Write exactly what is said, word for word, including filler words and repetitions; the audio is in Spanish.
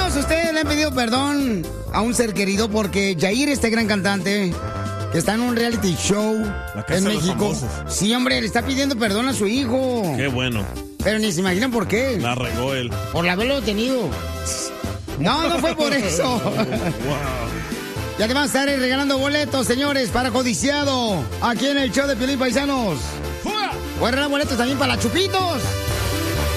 Paisanos, ustedes le han pedido perdón a un ser querido porque Yair, este gran cantante, que está en un reality show La casa en de los México. famosos. Sí, hombre, le está pidiendo perdón a su hijo. Qué bueno. Pero ni se imaginan por qué. La regó él. Por haberlo tenido. No, no fue por eso. Wow. Ya te van a estar regalando boletos, señores, para Codiciado. Aquí en el show de Piolín, Paisanos. Voy a regalar boletos también para Chupitos.